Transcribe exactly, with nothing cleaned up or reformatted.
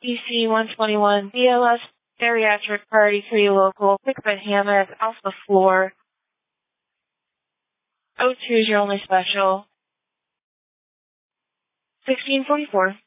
B C one twenty-one, B L S, Bariatric Priority three Local, Pick Bed Hammock, Alpha Floor. O two is your only special. sixteen forty-four.